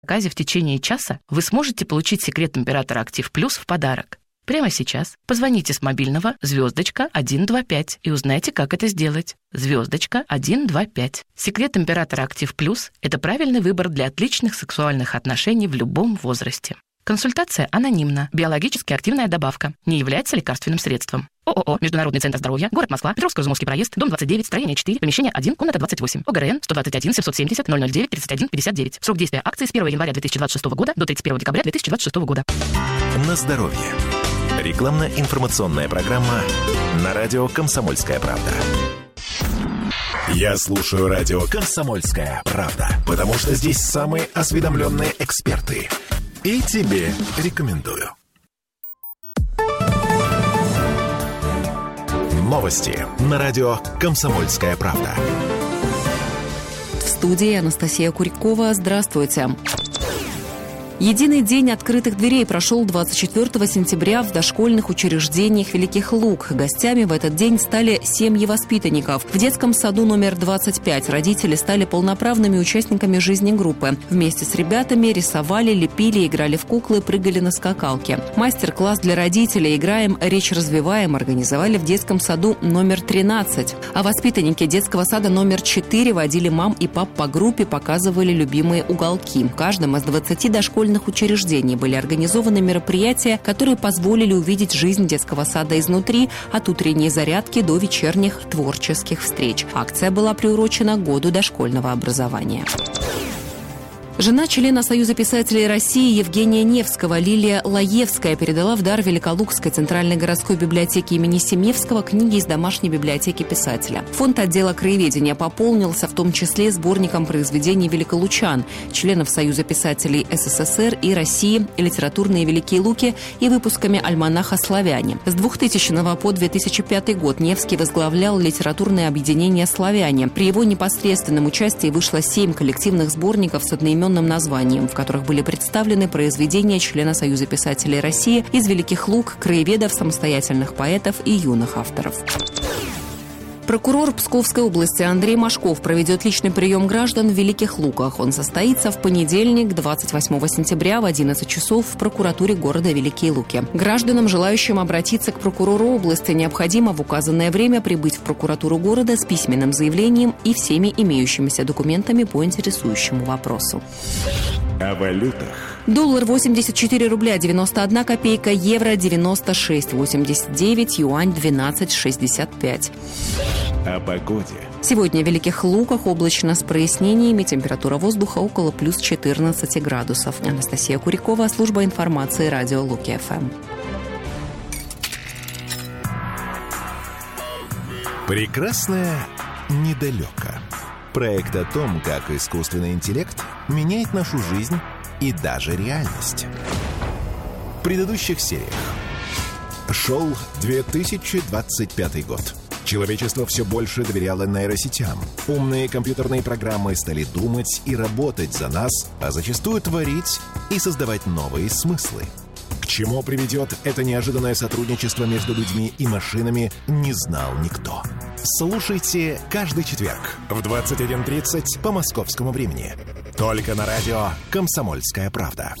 заказе в течение часа вы сможете получить секрет императора Актив Плюс в подарок. Прямо сейчас позвоните с мобильного *125 и узнайте, как это сделать. *125. Секрет императора Актив Плюс – это правильный выбор для отличных сексуальных отношений в любом возрасте. Консультация анонимна. Биологически активная добавка. Не является лекарственным средством. ООО «Международный центр здоровья», город Москва, Петровско-Изумовский проезд, дом 29, строение 4, помещение 1, комната 28. ОГРН 121 770 009 31 59. Срок действия акции с 1 января 2026 года до 31 декабря 2026 года. На здоровье. Рекламно-информационная программа на радио «Комсомольская правда». Я слушаю радио «Комсомольская правда», потому что здесь самые осведомленные эксперты. И тебе рекомендую. Новости на радио «Комсомольская правда». В студии Анастасия Курякова. Здравствуйте. Единый день открытых дверей прошел 24 сентября в дошкольных учреждениях Великих Луг. Гостями в этот день стали семьи воспитанников. В детском саду номер 25 родители стали полноправными участниками жизни группы. Вместе с ребятами рисовали, лепили, играли в куклы, прыгали на скакалке. Мастер-класс для родителей «Играем, речь развиваем» организовали в детском саду номер 13. А воспитанники детского сада номер 4 водили мам и пап по группе, показывали любимые уголки. В каждом из 20 дошкольных учреждений были организованы мероприятия, которые позволили увидеть жизнь детского сада изнутри, от утренней зарядки до вечерних творческих встреч. Акция была приурочена к году дошкольного образования. Жена члена Союза писателей России Евгения Невского Лилия Лаевская передала в дар Великолукской центральной городской библиотеке имени Семевского книги из домашней библиотеки писателя. Фонд отдела краеведения пополнился в том числе сборником произведений великолучан, членов Союза писателей СССР и России, литературные Великие Луки и выпусками альманаха «Славяне». С 2000 по 2005 год Невский возглавлял литературное объединение «Славяне». При его непосредственном участии вышло 7 коллективных сборников с одноименным названием, в которых были представлены произведения члена Союза писателей России из Великих Луг, краеведов, самостоятельных поэтов и юных авторов. Прокурор Псковской области Андрей Машков проведет личный прием граждан в Великих Луках. Он состоится в понедельник, 28 сентября в 11 часов в прокуратуре города Великие Луки. Гражданам, желающим обратиться к прокурору области, необходимо в указанное время прибыть в прокуратуру города с письменным заявлением и всеми имеющимися документами по интересующему вопросу. О валютах. Доллар 84 рубля 91 копейка, евро 96,89, юань 12,65. О погоде. Сегодня в Великих Луках облачно с прояснениями, температура воздуха около плюс 14 градусов. Анастасия Курякова, служба информации радио Луки ФМ. Прекрасное недалеко. Проект о том, как искусственный интеллект меняет нашу жизнь и даже реальность. В предыдущих сериях. Шел 2025 год. Человечество все больше доверяло нейросетям. Умные компьютерные программы стали думать и работать за нас, а зачастую творить и создавать новые смыслы. К чему приведет это неожиданное сотрудничество между людьми и машинами, не знал никто. Слушайте каждый четверг в 21:30 по московскому времени. Только на радио «Комсомольская правда».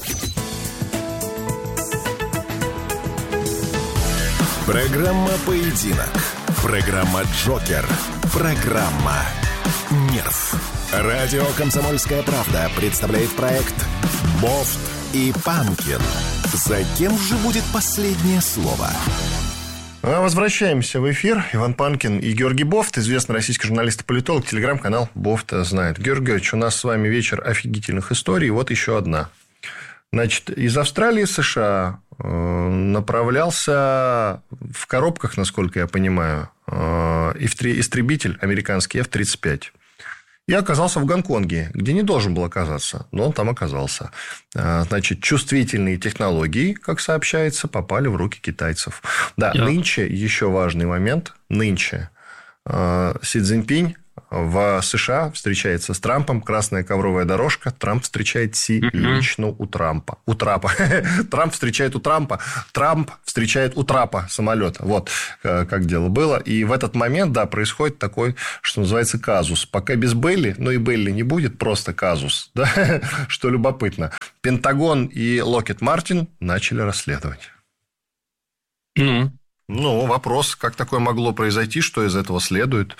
Программа «Поединок». Программа «Джокер». Программа «Нерв». Радио «Комсомольская правда» представляет проект «Бофт и Панкин». За кем же будет последнее слово? Возвращаемся в эфир. Иван Панкин и Георгий Бофт, известный российский журналист и политолог, телеграм-канал Бофт знает. Георгий Георгиевич, у нас с вами вечер офигительных историй. Вот еще одна. Значит, из Австралии США направлялся в коробках, насколько я понимаю, истребитель американский F-35. И оказался в Гонконге, где не должен был оказаться, но он там оказался. Значит, чувствительные технологии, как сообщается, попали в руки китайцев. Да, нынче еще важный момент. Нынче Си Цзиньпинь в США встречается с Трампом, красная ковровая дорожка, Трамп встречает Си лично у Трапа. Трамп встречает у Трампа, Трамп встречает у Трапа самолет. Вот как дело было. И в этот момент, да, происходит такой, что называется, казус. Пока без Белли, но и Белли не будет, просто казус. Да? Что любопытно. Пентагон и Локхид Мартин начали расследовать. Ну, вопрос, как такое могло произойти, что из этого следует.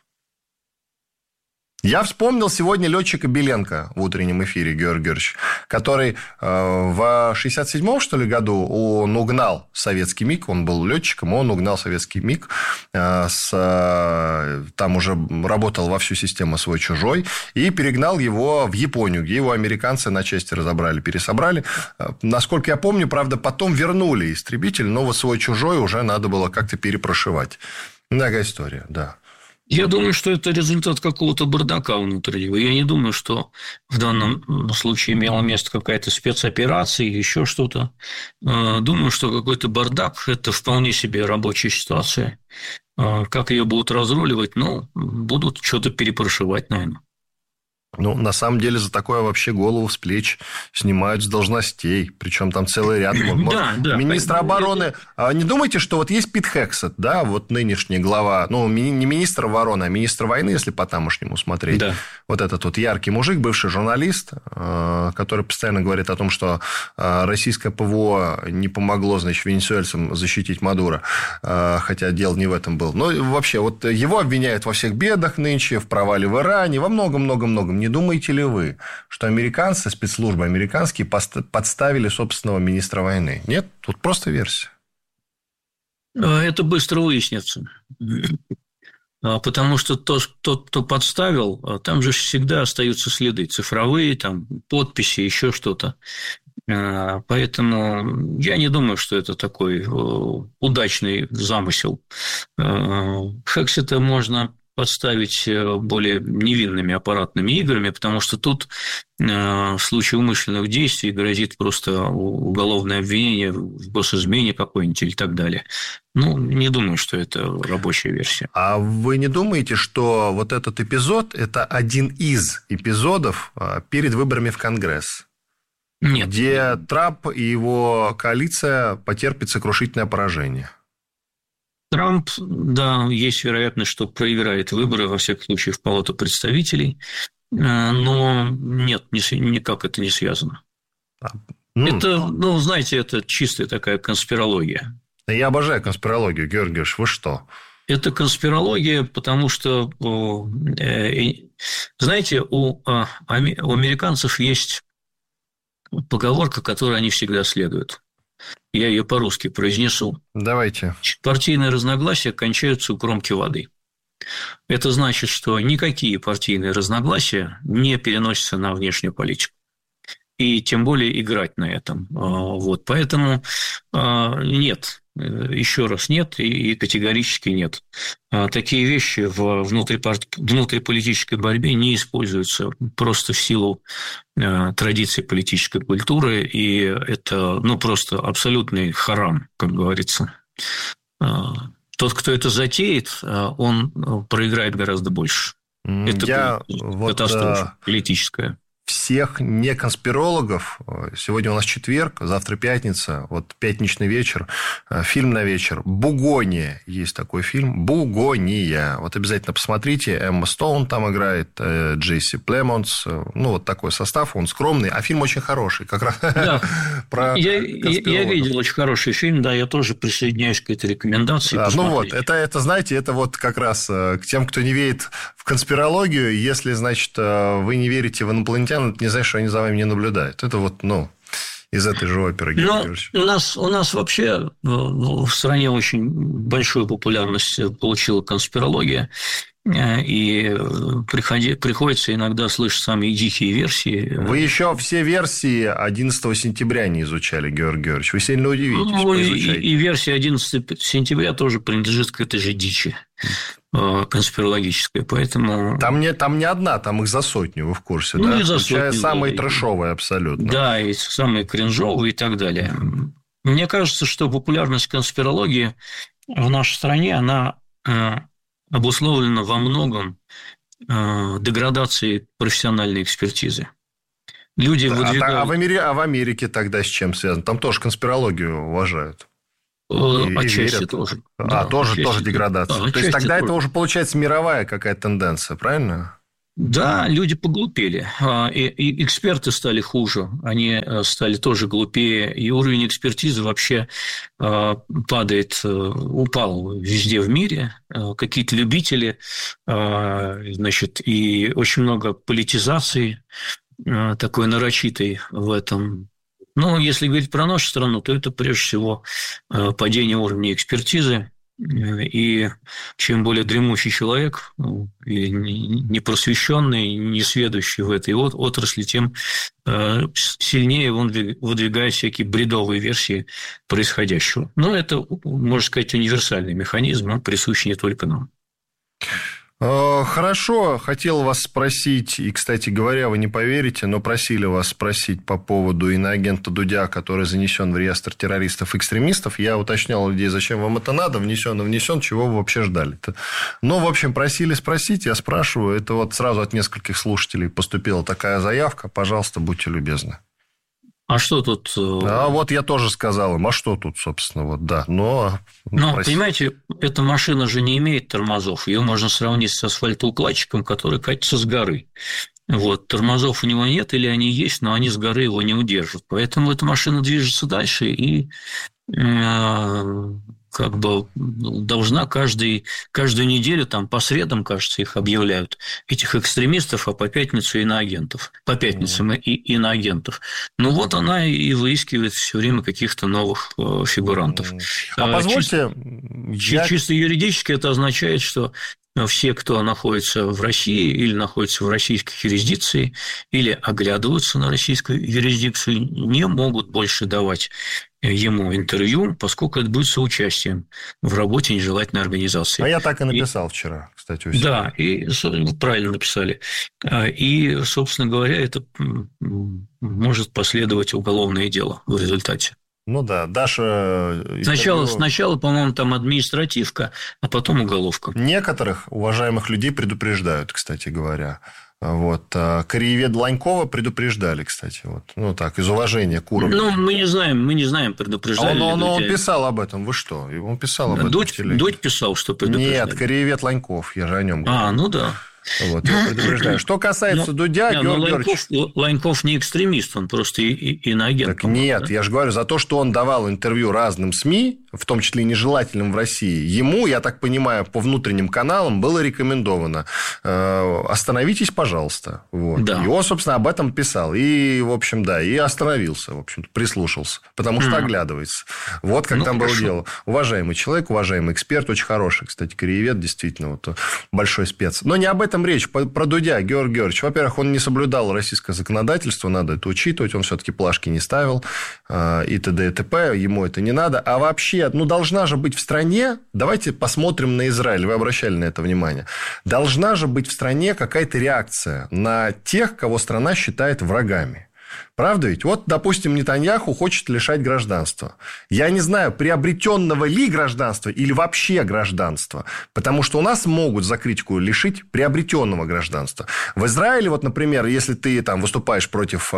Я вспомнил сегодня летчика Беленко в утреннем эфире, Георгий Георгиевич, который в 67-м, что ли, году он угнал советский МиГ, он был летчиком, он угнал советский МиГ, там уже работал во всю систему свой-чужой, и перегнал его в Японию, где его американцы на части разобрали, пересобрали. Насколько я помню, правда, потом вернули истребитель, но вот свой-чужой уже надо было как-то перепрошивать. Такая история, да. Я думаю, что это результат какого-то бардака внутреннего. Я не думаю, что в данном случае имела место какая-то спецоперация или еще что-то. Думаю, что какой-то бардак – это вполне себе рабочая ситуация. Как ее будут разруливать? Будут что-то перепрошивать, наверное. Ну, на самом деле, за такое вообще голову с плеч снимают с должностей. Причем там целый ряд. Да. Министр обороны. Не думайте, что вот есть Пит Хексет, да, вот нынешний глава, не министр обороны, а министр войны, если по-тамошнему смотреть. Да. Вот этот вот яркий мужик, бывший журналист, который постоянно говорит о том, что российское ПВО не помогло, значит, венесуэльцам защитить Мадуро, хотя дело не в этом было. Но вообще, вот его обвиняют во всех бедах нынче, в провале в Иране, во многом-многом-многом. Не думаете ли вы, что американцы, спецслужбы американские подставили собственного министра войны? Нет? Тут просто версия. Это быстро выяснится. Потому что тот, кто подставил, там же всегда остаются следы цифровые, там, подписи, еще что-то. Поэтому я не думаю, что это такой удачный замысел. Хексета можно подставить более невинными аппаратными играми, потому что тут в случае умышленных действий грозит просто уголовное обвинение в госизмене какой-нибудь или так далее. Не думаю, что это рабочая версия. А вы не думаете, что вот этот эпизод – это один из эпизодов перед выборами в Конгресс? Нет. Где Трамп и его коалиция потерпят сокрушительное поражение? Трамп, да, есть вероятность, что проиграет выборы, во всяком случае, в Палату представителей, но нет, никак это не связано. Это, знаете, это чистая такая конспирология. Я обожаю конспирологию, Георгий Георгиевич, вы что? Это конспирология, потому что, знаете, у американцев есть поговорка, которой они всегда следуют. Я ее по-русски произнесу. Давайте. Партийные разногласия кончаются у кромки воды. Это значит, что никакие партийные разногласия не переносятся на внешнюю политику. И тем более играть на этом. Вот. Поэтому нет. Еще раз нет и категорически нет. Такие вещи в внутриполитической борьбе не используются просто в силу традиций политической культуры, и это просто абсолютный харам, как говорится. Тот, кто это затеет, он проиграет гораздо больше. Это катастрофа политическая. Всех неконспирологов, сегодня у нас четверг, завтра пятница, вот пятничный вечер, фильм на вечер «Бугония», есть такой фильм «Бугония», вот обязательно посмотрите, Эмма Стоун там играет, Джесси Племонс, вот такой состав, он скромный, а фильм очень хороший, как раз про конспирологов. Я видел очень хороший фильм, да, я тоже присоединяюсь к этой рекомендации. Это, знаете, это вот как раз к тем, кто не верит в конспирологию, если, значит, вы не верите в инопланетян, это не значит, что они за вами не наблюдают. Это из этой же оперы. У нас вообще в стране очень большую популярность получила конспирология. И приходится иногда слышать самые дикие версии. Вы еще все версии 11 сентября не изучали, Георгий Георгиевич. Вы сильно удивитесь. И версия 11 сентября тоже принадлежит к этой же дичи конспирологической, поэтому... Там не одна, там их за сотню, вы в курсе, да? И за сотню, самые трэшовые абсолютно. Да, и самые кринжовые и так далее. Мне кажется, что популярность конспирологии в нашей стране, она обусловлена во многом деградации профессиональной экспертизы. Люди выдвигают... в Америке тогда с чем связано? Там тоже конспирологию уважают. Отчасти тоже. Да, тоже деградация. То есть тогда тоже. Это уже получается мировая какая-то тенденция, правильно? Да, люди поглупели, и эксперты стали хуже, они стали тоже глупее, и уровень экспертизы вообще упал везде в мире, какие-то любители, значит, и очень много политизации такой нарочитой в этом. Но если говорить про нашу страну, то это прежде всего падение уровня экспертизы. И чем более дремучий человек, и непросвещенный, несведущий в этой отрасли, тем сильнее он выдвигает всякие бредовые версии происходящего. Но это, можно сказать, универсальный механизм, он присущ не только нам. Хорошо, хотел вас спросить, и, кстати говоря, вы не поверите, но просили вас спросить по поводу иноагента Дудя, который занесен в реестр террористов-экстремистов. Я уточнял у людей, зачем вам это надо, внесен, чего вы вообще ждали-то. Но, в общем, просили спросить, я спрашиваю, это вот сразу от нескольких слушателей поступила такая заявка, пожалуйста, будьте любезны. А что тут? Вот я тоже сказал им, а что тут, собственно, вот, да. Но понимаете, эта машина же не имеет тормозов. Ее можно сравнить с асфальтоукладчиком, который катится с горы. Вот, тормозов у него нет, или они есть, но они с горы его не удержат. Поэтому эта машина движется дальше и как бы должна каждую неделю, там по средам, кажется, их объявляют, этих экстремистов, а по пятницу иноагентов. По пятницам и иноагентов. Ну, вот она и выискивает все время каких-то новых фигурантов. Позвольте... Чисто юридически это означает, что все, кто находится в России или находится в российской юрисдикции, или оглядываются на российскую юрисдикцию, не могут больше давать ему интервью, поскольку это будет соучастием в работе нежелательной организации. А я так и написал вчера, кстати, у себя. Да, и правильно написали. И, собственно говоря, это может последовать уголовное дело в результате. Ну да, Даша... Сначала, по-моему, там административка, а потом уголовка. Некоторых уважаемых людей предупреждают, кстати говоря. Вот. Корееведа Ланькова предупреждали, кстати. Вот. Ну, так, из уважения к уровню. Ну, мы не знаем, предупреждали ли. Он писал об этом. Вы что? Он писал об этом. Дудь писал, что предупреждали. Нет, Кореевед Ланьков, я же о нем говорю. Ну да. Вот, я предупреждаю. Что касается Дудя, Георгий Ланьков не экстремист, он просто иноагент. Так нет, да? Я же говорю, за то, что он давал интервью разным СМИ, в том числе и нежелательным в России, ему, я так понимаю, по внутренним каналам было рекомендовано: остановитесь, пожалуйста. Вот. Да. И он, собственно, об этом писал. И, в общем, да, и остановился, в общем-то, прислушался, потому что оглядывается. Вот как там было дело. Уважаемый человек, уважаемый эксперт, очень хороший, кстати, кореевед, действительно, вот, большой спец. Но не об этом речь. Про Дудя, Георгий Георгиевич. Во-первых, он не соблюдал российское законодательство, надо это учитывать. Он все-таки плашки не ставил и т.д. и т.п. Ему это не надо. А вообще, должна же быть в стране... Давайте посмотрим на Израиль. Вы обращали на это внимание. Должна же быть в стране какая-то реакция на тех, кого страна считает врагами. Правда ведь? Вот, допустим, Нетаньяху хочет лишать гражданства. Я не знаю, приобретенного ли гражданства или вообще гражданства. Потому что у нас могут за критику лишить приобретенного гражданства. В Израиле, вот, например, если ты там выступаешь против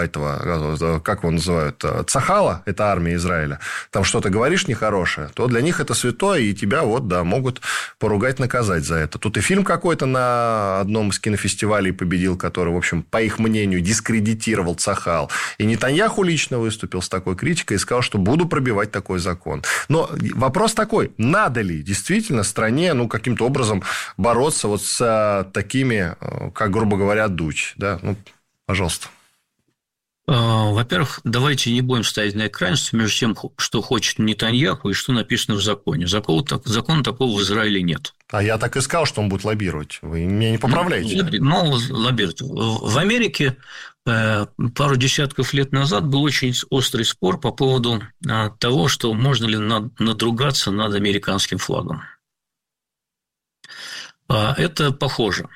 этого, как его называют, Цахала, это армия Израиля, там что-то говоришь нехорошее, то для них это святое, и тебя вот, да, могут поругать, наказать за это. Тут и фильм какой-то на одном из кинофестивалей победил, который, в общем, по их мнению, дискредитировал Цахал. И Нетаньяху лично выступил с такой критикой и сказал, что буду пробивать такой закон. Но вопрос такой: надо ли действительно стране каким-то образом бороться вот с такими, как, грубо говоря, Дудь? Да? Пожалуйста. Во-первых, давайте не будем ставить на крайности между тем, что хочет Нетаньяху и что написано в законе. Закона такого в Израиле нет. А я так и сказал, что он будет лоббировать. Вы меня не поправляете. Лоббировать. В Америке пару десятков лет назад был очень острый спор по поводу того, что можно ли надругаться над американским флагом. Это похоже.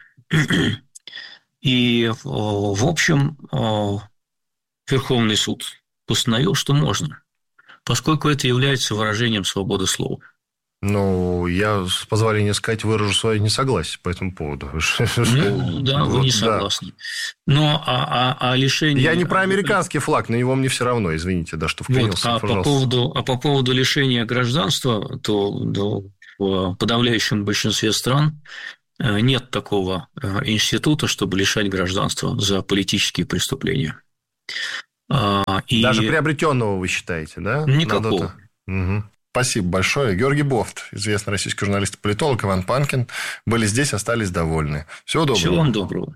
И, в общем, Верховный суд постановил, что можно, поскольку это является выражением свободы слова. Ну, я, с позволения сказать, выражу свое несогласие по этому поводу. Ну, да, вы не согласны. Но лишение... Я не про американский флаг, на него мне все равно, извините, да, что вклинился, пожалуйста. По поводу лишения гражданства, то в подавляющем большинстве стран нет такого института, чтобы лишать гражданства за политические преступления. Даже приобретенного вы считаете, да? Никакого. Угу. Спасибо большое. Георгий Бофт, известный российский журналист и политолог, Иван Панкин, были здесь, остались довольны. Всего доброго. Всего вам доброго.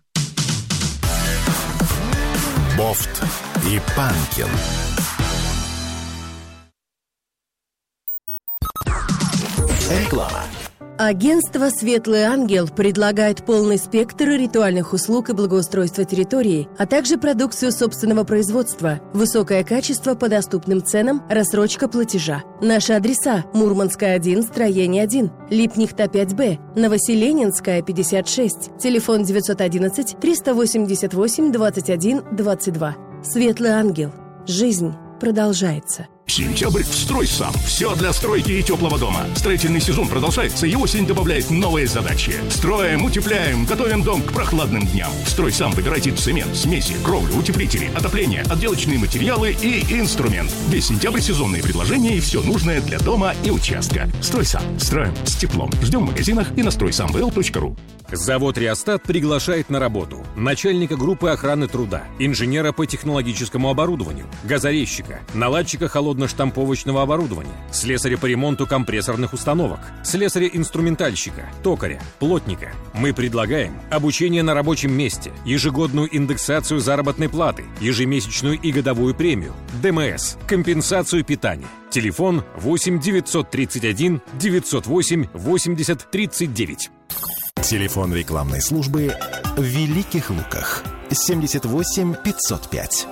Бофт и Панкин. Реклама. Агентство «Светлый ангел» предлагает полный спектр ритуальных услуг и благоустройства территории, а также продукцию собственного производства, высокое качество по доступным ценам, рассрочка платежа. Наши адреса: Мурманская, 1, строение 1, Липнихта, 5Б, Новоселенинская, 56, телефон 911 388 21 22. «Светлый ангел». Жизнь продолжается. Сентябрь в «Стройсам». Все для стройки и теплого дома. Строительный сезон продолжается, и осень добавляет новые задачи. Строим, утепляем, готовим дом к прохладным дням. В «Стройсам» выбирайте цемент, смеси, кровлю, утеплители, отопление, отделочные материалы и инструмент. Весь сентябрь сезонные предложения и все нужное для дома и участка. «Стройсам». Строим с теплом. Ждем в магазинах и на стройсамвл.ру. Завод «Реостат» приглашает на работу начальника группы охраны труда, инженера по технологическому оборудованию, газорезчика, наладчика холодно-штамповочного оборудования, слесаря по ремонту компрессорных установок, слесаря-инструментальщика, токаря, плотника. Мы предлагаем обучение на рабочем месте, ежегодную индексацию заработной платы, ежемесячную и годовую премию, ДМС, компенсацию питания. Телефон 8 931 908 80 39. Телефон рекламной службы в Великих Луках 78 505.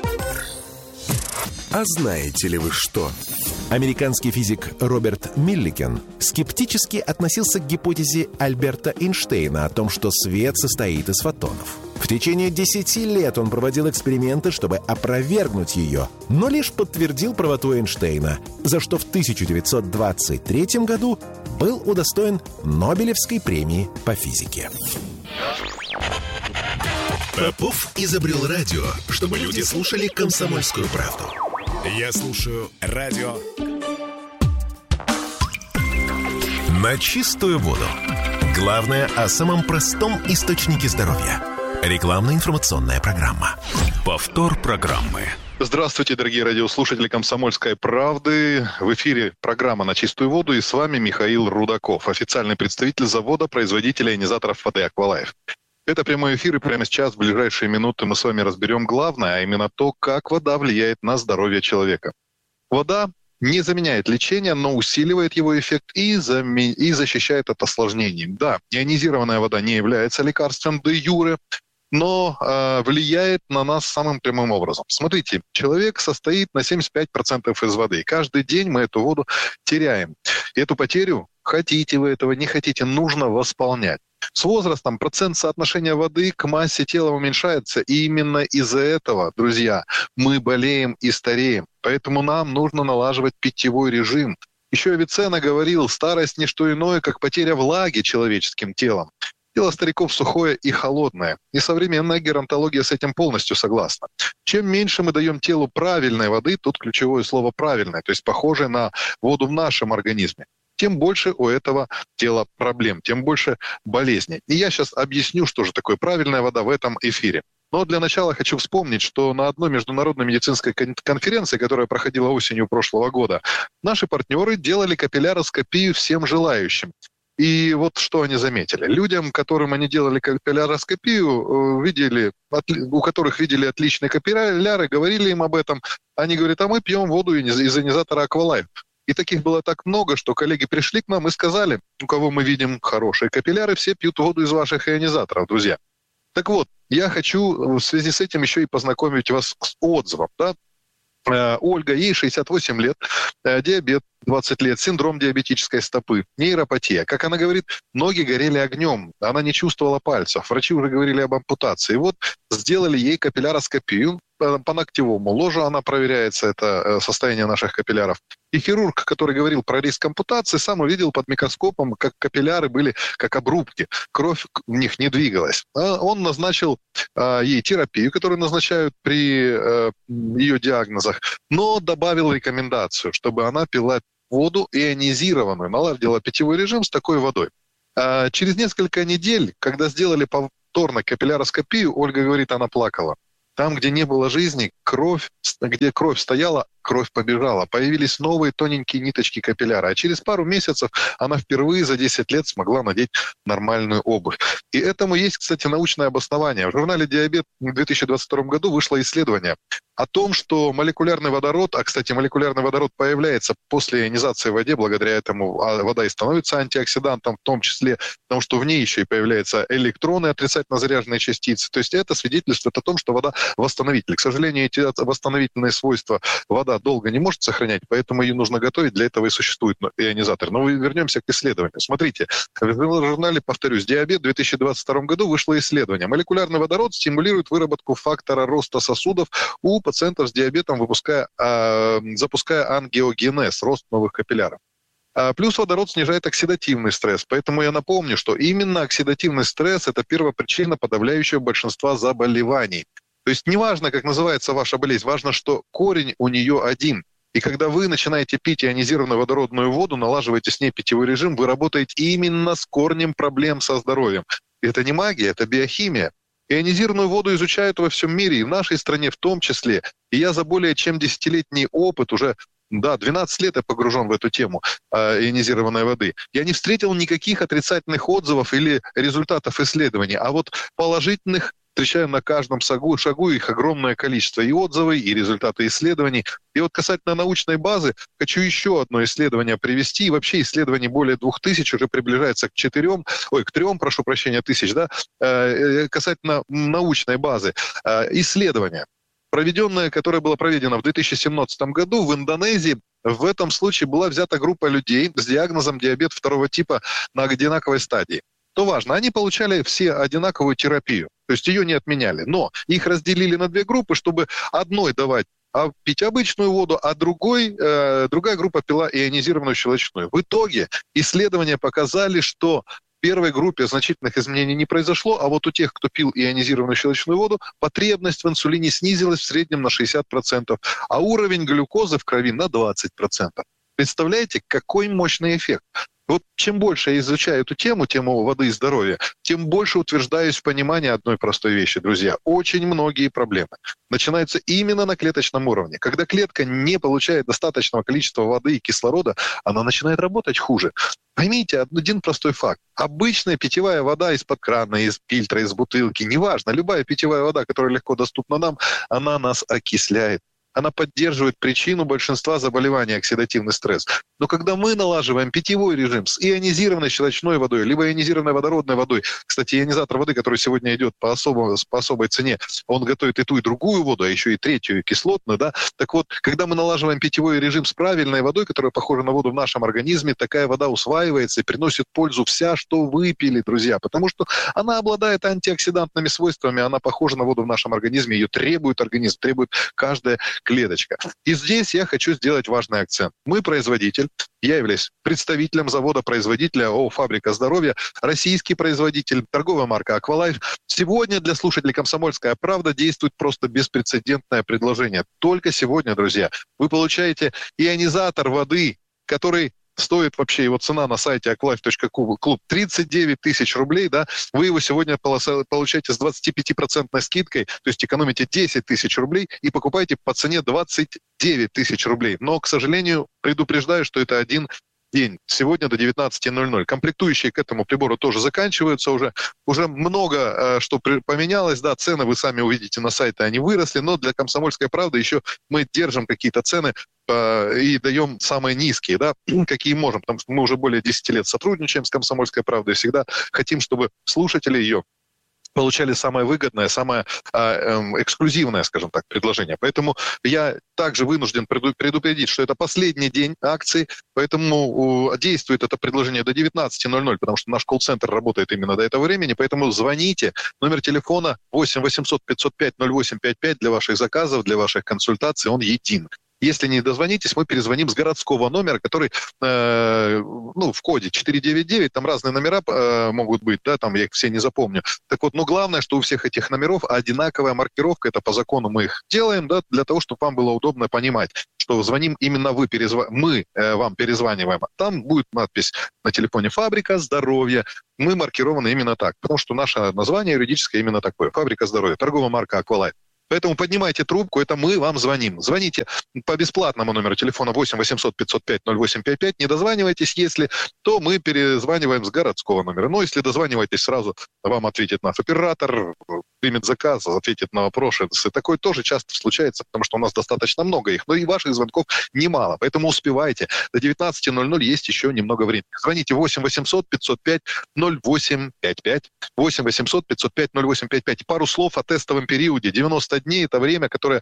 А знаете ли вы что? Американский физик Роберт Милликен скептически относился к гипотезе Альберта Эйнштейна о том, что свет состоит из фотонов. В течение 10 лет он проводил эксперименты, чтобы опровергнуть ее, но лишь подтвердил правоту Эйнштейна, за что в 1923 году был удостоен Нобелевской премии по физике. Попов изобрел радио, чтобы люди слушали «Комсомольскую правду». Я слушаю радио «На чистую воду». Главное о самом простом источнике здоровья. Рекламно-информационная программа. Повтор программы. Здравствуйте, дорогие радиослушатели «Комсомольской правды». В эфире программа «На чистую воду», и с вами Михаил Рудаков, официальный представитель завода-производителя ионизаторов воды «Аквалайф». Это прямой эфир, и прямо сейчас, в ближайшие минуты, мы с вами разберем главное, а именно то, как вода влияет на здоровье человека. Вода не заменяет лечение, но усиливает его эффект и защищает от осложнений. Да, ионизированная вода не является лекарством де юре, но влияет на нас самым прямым образом. Смотрите, человек состоит на 75% из воды. Каждый день мы эту воду теряем. И эту потерю, хотите вы этого, не хотите, нужно восполнять. С возрастом процент соотношения воды к массе тела уменьшается, и именно из-за этого, друзья, мы болеем и стареем. Поэтому нам нужно налаживать питьевой режим. Еще Авиценна говорил, старость не что иное, как потеря влаги человеческим телом. Тело стариков сухое и холодное. И современная геронтология с этим полностью согласна. Чем меньше мы даем телу правильной воды, тут ключевое слово «правильное», то есть похожее на воду в нашем организме, тем больше у этого тела проблем, тем больше болезней. И я сейчас объясню, что же такое правильная вода в этом эфире. Но для начала хочу вспомнить, что на одной международной медицинской конференции, которая проходила осенью прошлого года, наши партнеры делали капилляроскопию всем желающим. И вот что они заметили. Людям, которым они делали капилляроскопию, у которых видели отличные капилляры, говорили им об этом. Они говорят, а мы пьем воду из ионизатора «Аквалайф». И таких было так много, что коллеги пришли к нам и сказали, у кого мы видим хорошие капилляры, все пьют воду из ваших ионизаторов, друзья. Так вот, я хочу в связи с этим еще и познакомить вас с отзывом. Да? Ольга, ей 68 лет, диабет 20 лет, синдром диабетической стопы, нейропатия. Как она говорит, ноги горели огнем, она не чувствовала пальцев. Врачи уже говорили об ампутации. И вот сделали ей капилляроскопию, по ногтевому ложу она проверяется, это состояние наших капилляров. И хирург, который говорил про риск ампутации, сам увидел под микроскопом, как капилляры были как обрубки. Кровь в них не двигалась. Он назначил ей терапию, которую назначают при ее диагнозах, но добавил рекомендацию, чтобы она пила воду ионизированную, наладила питьевой режим с такой водой. Через несколько недель, когда сделали повторно капилляроскопию, Ольга говорит, она плакала. Там, где не было жизни, где кровь стояла, кровь побежала. Появились новые тоненькие ниточки капилляра. А через пару месяцев она впервые за 10 лет смогла надеть нормальную обувь. И этому есть, кстати, научное обоснование. В журнале «Диабет» в 2022 году вышло исследование о том, что молекулярный водород, а, кстати, молекулярный водород появляется после ионизации в воде, благодаря этому вода и становится антиоксидантом, в том числе, потому что в ней еще и появляются электроны, отрицательно заряженные частицы. То есть это свидетельствует о том, что вода восстановитель. К сожалению, эти восстановительные свойства вода долго не может сохранять, поэтому ее нужно готовить, для этого и существует ионизатор. Но вернемся к исследованию. Смотрите, в журнале, повторюсь, «Диабет» в 2022 году вышло исследование. Молекулярный водород стимулирует выработку фактора роста сосудов у пациентов с диабетом, запуская ангиогенез, рост новых капилляров. Плюс водород снижает оксидативный стресс. Поэтому я напомню, что именно оксидативный стресс – это первопричина подавляющего большинства заболеваний. То есть неважно, как называется ваша болезнь, важно, что корень у нее один. И когда вы начинаете пить ионизированную водородную воду, налаживаете с ней питьевой режим, вы работаете именно с корнем проблем со здоровьем. Это не магия, это биохимия. Ионизированную воду изучают во всем мире, и в нашей стране в том числе. И я за более чем 10-летний опыт, уже 12 лет я погружен в эту тему ионизированной воды, я не встретил никаких отрицательных отзывов или результатов исследований, а вот положительных встречаю на каждом шагу, их огромное количество, и отзывы, и результаты исследований. И вот касательно научной базы, хочу еще одно исследование привести. И вообще исследований более 2000, уже приближается к 3 тысяч, да, касательно научной базы. Исследование, которое было проведено в 2017 году в Индонезии. В этом случае была взята группа людей с диагнозом диабет 2 типа на одинаковой стадии. То важно, они получали все одинаковую терапию, то есть ее не отменяли, но их разделили на 2 группы, чтобы одной давать пить обычную воду, а другая группа пила ионизированную щелочную. В итоге исследования показали, что в первой группе значительных изменений не произошло, а вот у тех, кто пил ионизированную щелочную воду, потребность в инсулине снизилась в среднем на 60%, а уровень глюкозы в крови на 20%. Представляете, какой мощный эффект? Вот чем больше я изучаю эту тему воды и здоровья, тем больше утверждаюсь в понимании одной простой вещи, друзья. Очень многие проблемы начинаются именно на клеточном уровне. Когда клетка не получает достаточного количества воды и кислорода, она начинает работать хуже. Поймите один простой факт. Обычная питьевая вода из-под крана, из фильтра, из бутылки, неважно, любая питьевая вода, которая легко доступна нам, она нас окисляет. Она поддерживает причину большинства заболеваний – оксидативный стресс. Но когда мы налаживаем питьевой режим с ионизированной щелочной водой, либо ионизированной водородной водой, кстати, ионизатор воды, который сегодня идет по особой цене, он готовит и ту, и другую воду, а еще и третью, и кислотную, да? Так вот, когда мы налаживаем питьевой режим с правильной водой, которая похожа на воду в нашем организме, такая вода усваивается и приносит пользу вся, что выпили, друзья, потому что она обладает антиоксидантными свойствами, она похожа на воду в нашем организме, ее требует организм, требует каждая клеточка. И здесь я хочу сделать важный акцент. Мы производитель, я являюсь представителем завода-производителя ООО «Фабрика здоровья», российский производитель, торговая марка «Аквалайф». Сегодня для слушателей «Комсомольская правда» действует просто беспрецедентное предложение. Только сегодня, друзья, вы получаете ионизатор воды, который стоит вообще, его цена на сайте aqualife.club 39 тысяч рублей, да, вы его сегодня получаете с 25% скидкой, то есть экономите 10 тысяч рублей и покупаете по цене 29 тысяч рублей. Но, к сожалению, предупреждаю, что это один день, сегодня до 19:00. Комплектующие к этому прибору тоже заканчиваются уже. Уже много что поменялось, да, цены вы сами увидите на сайте, они выросли, но для «Комсомольской правды» еще мы держим какие-то цены и даем самые низкие, да, какие можем, потому что мы уже более 10 лет сотрудничаем с «Комсомольской правдой» и всегда хотим, чтобы слушатели ее получали самое выгодное, самое эксклюзивное, скажем так, предложение. Поэтому я также вынужден предупредить, что это последний день акции, поэтому действует это предложение до 19:00, потому что наш колл-центр работает именно до этого времени, поэтому звоните. Номер телефона 8 800 505 0855 для ваших заказов, для ваших консультаций, он един. Если не дозвонитесь, мы перезвоним с городского номера, который в коде 499, там разные номера могут быть, да, там я их все не запомню. Так вот, главное, что у всех этих номеров одинаковая маркировка, это по закону мы их делаем, да, для того, чтобы вам было удобно понимать, что звоним именно мы вам перезваниваем. Там будет надпись на телефоне «Фабрика здоровья». Мы маркированы именно так, потому что наше название юридическое именно такое. «Фабрика здоровья», торговая марка «Аквалайф». Поэтому поднимайте трубку, это мы вам звоним. Звоните по бесплатному номеру телефона 8 800 505 0855. Не дозванивайтесь, если, то мы перезваниваем с городского номера. Но если дозваниваетесь, сразу вам ответит наш оператор, примет заказ, ответит на вопросы. Такое тоже часто случается, потому что у нас достаточно много их, но и ваших звонков немало. Поэтому успевайте. До 19:00 есть еще немного времени. Звоните 8 800 505 0855. 8 800 505 0855. Пару слов о тестовом периоде. 90 дней – это время, которое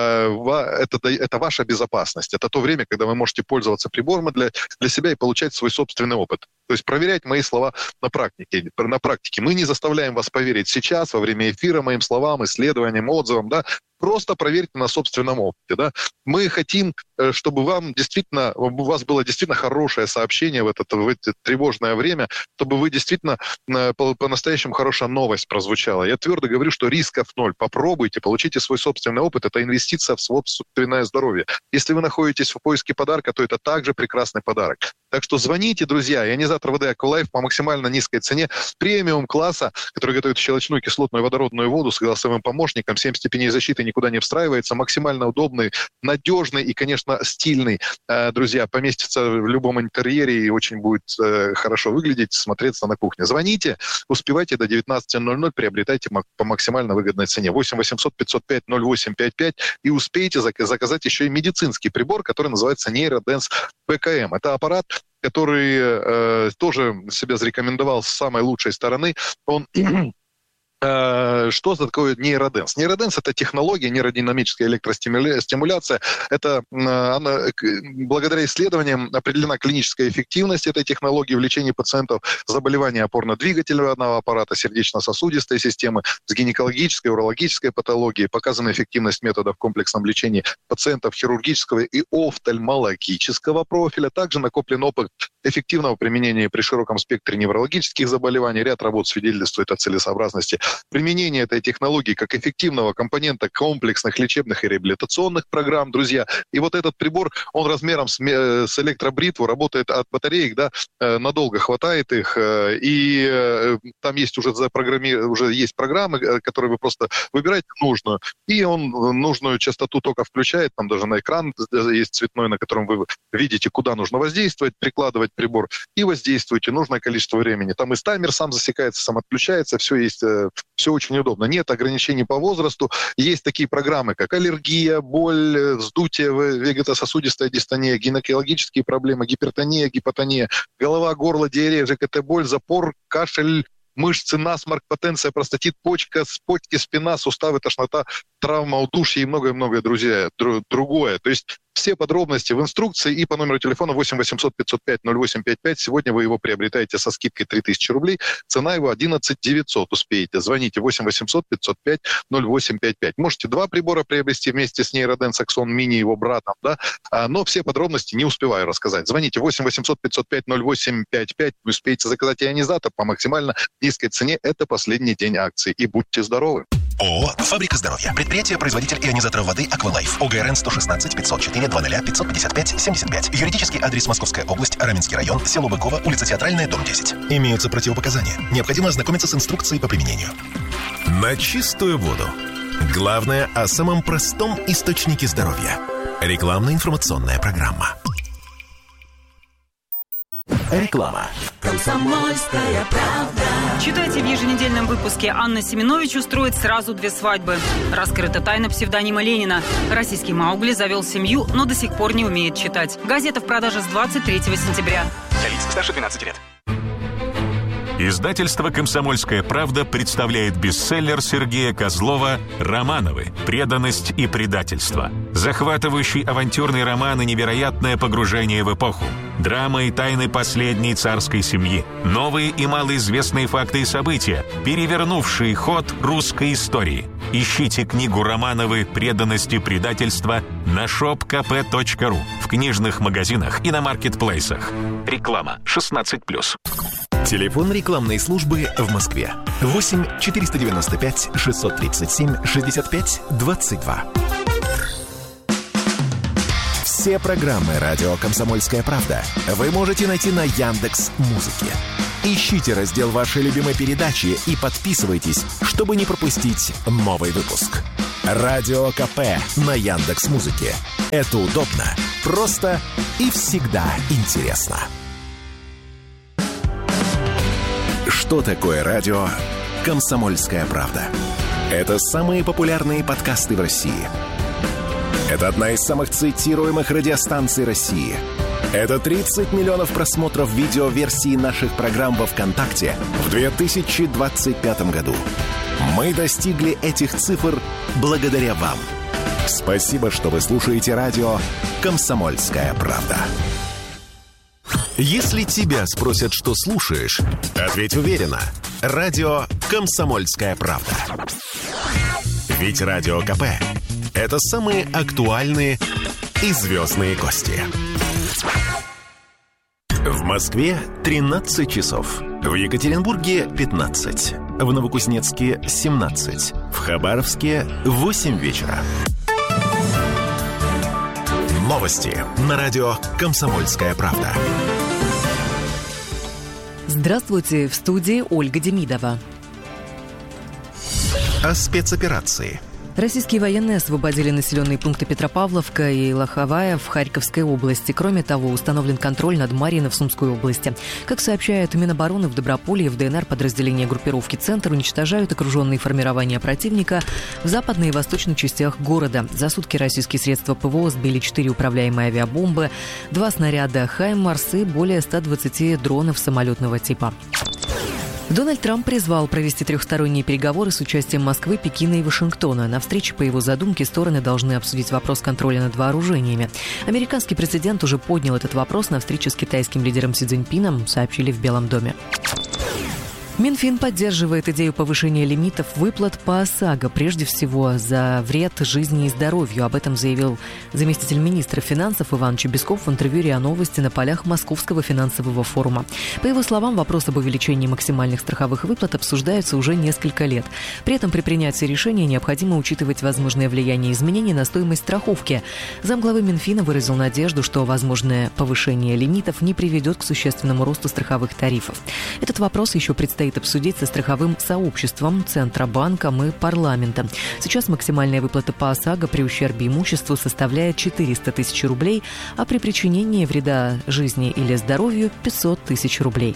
это ваша безопасность. Это то время, когда вы можете пользоваться прибором для себя и получать свой собственный опыт. То есть проверять мои слова на практике. Мы не заставляем вас поверить сейчас, во время эфира, моим словам, исследованиям, отзывам, да. Просто проверьте на собственном опыте, да. Мы хотим, чтобы у вас было действительно хорошее сообщение в это тревожное время, чтобы вы действительно по-настоящему хорошая новость прозвучала. Я твердо говорю, что рисков 0. Попробуйте, получите свой собственный опыт. Это инвестиция в собственное здоровье. Если вы находитесь в поиске подарка, то это также прекрасный подарок. Так что звоните, друзья. Ионизатор воды Аквалайф по максимально низкой цене премиум класса, который готовит щелочную, кислотную, водородную воду с голосовым помощником, 7 степеней защиты, никуда не встраивается, максимально удобный, надежный и, конечно, стильный. Друзья, поместится в любом интерьере и очень будет хорошо выглядеть, смотреться на кухне. Звоните, успевайте до 19:00, приобретайте по максимально выгодной цене. 8 800 505 0855 и успейте заказать еще и медицинский прибор, который называется Нейроденс ПКМ. Это аппарат, который тоже себя зарекомендовал с самой лучшей стороны. Что такое нейроденс? Нейроденс – это технология, нейродинамическая электростимуляция. Это благодаря исследованиям определена клиническая эффективность этой технологии в лечении пациентов с заболеваниями опорно-двигательного аппарата, сердечно-сосудистой системы, с гинекологической, урологической патологией. Показана эффективность методов в комплексном лечении пациентов хирургического и офтальмологического профиля. Также накоплен опыт эффективного применения при широком спектре неврологических заболеваний. Ряд работ свидетельствует о целесообразности применение этой технологии как эффективного компонента комплексных лечебных и реабилитационных программ, друзья. И вот этот прибор, он размером с электробритву, работает от батареек, да, надолго хватает их, и там есть уже есть программы, которые вы просто выбираете нужную, и он нужную частоту тока включает, там даже на экран есть цветной, на котором вы видите, куда нужно воздействовать, прикладывать прибор, и воздействуете нужное количество времени. Там и таймер сам засекается, сам отключается, все есть. Все очень удобно. Нет ограничений по возрасту. Есть такие программы, как аллергия, боль, вздутие, вегетососудистая дистония, гинекологические проблемы, гипертония, гипотония, голова, горло, диарея, ЖКТ-боль, запор, кашель, мышцы, насморк, потенция, простатит, почки, спина, суставы, тошнота, травма, удушье и многое-многое, друзья, другое. То есть все подробности в инструкции и по номеру телефона 8 800 505 0855. Сегодня вы его приобретаете со скидкой 3000 рублей. Цена его 11 900. Успеете. Звоните 8 800 505 0855. Можете два прибора приобрести вместе с Нейроденс Аксон Мини его братом, да? Но все подробности не успеваю рассказать. Звоните 8 800 505 0855. Вы успеете заказать ионизатор по максимально низкой цене. Это последний день акции. И будьте здоровы. ООО «Фабрика здоровья». Предприятие-производитель ионизаторов воды «Аквалайф». ОГРН 116 504 00 555 75. Юридический адрес: Московская область, Раменский район, село Быково, улица Театральная, дом 10. Имеются противопоказания. Необходимо ознакомиться с инструкцией по применению. На чистую воду. Главное о самом простом источнике здоровья. Рекламно-информационная программа. Реклама. Комсомольская правда. Читайте в еженедельном выпуске. Анна Семенович устроит сразу 2 свадьбы. Раскрыта тайна псевдонима Ленина. Российский Маугли завел семью, но до сих пор не умеет читать. Газета в продаже с 23 сентября. Для лиц старше 12 лет. Издательство «Комсомольская правда» представляет бестселлер Сергея Козлова «Романовы. Преданность и предательство». Захватывающий авантюрный роман и невероятное погружение в эпоху. Драма и тайны последней царской семьи. Новые и малоизвестные факты и события, перевернувшие ход русской истории. Ищите книгу «Романовы. Преданность и предательство» на shopkp.ru, в книжных магазинах и на маркетплейсах. Реклама 16+. Телефон рекламной службы в Москве. 8 495 637 65 22. Все программы «Радио Комсомольская правда» вы можете найти на Яндекс.Музыке. Ищите раздел вашей любимой передачи и подписывайтесь, чтобы не пропустить новый выпуск. Радио КП на Яндекс.Музыке. Это удобно, просто и всегда интересно. Что такое радио «Комсомольская правда»? Это самые популярные подкасты в России. Это одна из самых цитируемых радиостанций России. Это 30 миллионов просмотров видеоверсии наших программ во ВКонтакте в 2025 году. Мы достигли этих цифр благодаря вам. Спасибо, что вы слушаете радио «Комсомольская правда». Если тебя спросят, что слушаешь, ответь уверенно. Радио «Комсомольская правда». Ведь Радио КП – это самые актуальные и звездные гости. В Москве 13 часов. В Екатеринбурге 15. В Новокузнецке 17. В Хабаровске 8 вечера. Новости на радио «Комсомольская правда». Здравствуйте, в студии Ольга Демидова. О спецоперации. Российские военные освободили населенные пункты Петропавловка и Лоховая в Харьковской области. Кроме того, установлен контроль над Марьино в Сумской области. Как сообщают Минобороны, в Доброполье и в ДНР подразделения группировки «Центр» уничтожают окруженные формирования противника в западной и восточной частях города. За сутки российские средства ПВО сбили 4 управляемые авиабомбы, 2 снаряда «Хаймарс» и более 120 дронов самолетного типа. Дональд Трамп призвал провести трехсторонние переговоры с участием Москвы, Пекина и Вашингтона. На встрече, по его задумке, стороны должны обсудить вопрос контроля над вооружениями. Американский президент уже поднял этот вопрос на встрече с китайским лидером Си Цзиньпином, сообщили в Белом доме. Минфин поддерживает идею повышения лимитов выплат по ОСАГО, прежде всего за вред жизни и здоровью. Об этом заявил заместитель министра финансов Иван Чебесков в интервью РИА Новости на полях Московского финансового форума. По его словам, вопрос об увеличении максимальных страховых выплат обсуждается уже несколько лет. При этом при принятии решения необходимо учитывать возможное влияние изменений на стоимость страховки. Замглавы Минфина выразил надежду, что возможное повышение лимитов не приведет к существенному росту страховых тарифов. Этот вопрос еще предстоит обсудить со страховым сообществом, Центробанком и парламентом. Сейчас максимальная выплата по ОСАГО при ущербе имуществу составляет 400 тысяч рублей, а при причинении вреда жизни или здоровью 500 тысяч рублей.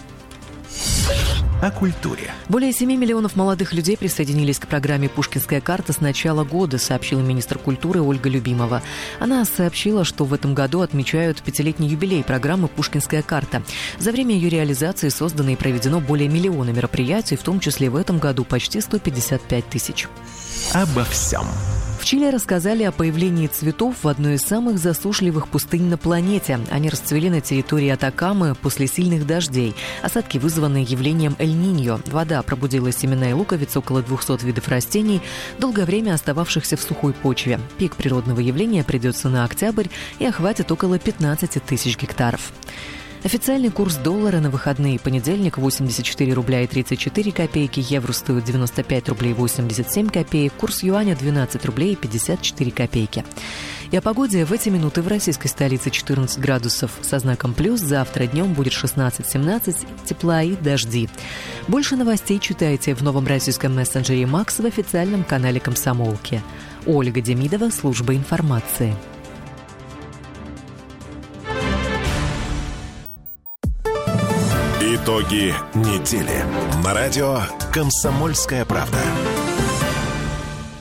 О культуре. Более 7 миллионов молодых людей присоединились к программе «Пушкинская карта» с начала года, сообщила министр культуры Ольга Любимова. Она сообщила, что в этом году отмечают 5-летний юбилей программы «Пушкинская карта». За время ее реализации создано и проведено более миллиона мероприятий, в том числе в этом году почти 155 тысяч. Обо всем. В Чили рассказали о появлении цветов в одной из самых засушливых пустынь на планете. Они расцвели на территории Атакамы после сильных дождей. Осадки вызваны явлением Эль-Ниньо. Вода пробудила семена и луковиц около 200 видов растений, долгое время остававшихся в сухой почве. Пик природного явления придется на октябрь и охватит около 15 тысяч гектаров. Официальный курс доллара на выходные: понедельник 84 рубля и 34 копейки, евро стоит 95 рублей 87 копеек, курс юаня 12 рублей и 54 копейки. И о погоде: в эти минуты в российской столице 14 градусов со знаком плюс, завтра днем будет 16-17, тепла и дожди. Больше новостей читайте в новом российском мессенджере «Макс» в официальном канале «Комсомолки». Ольга Демидова, служба информации. Итоги недели на радио «Комсомольская правда».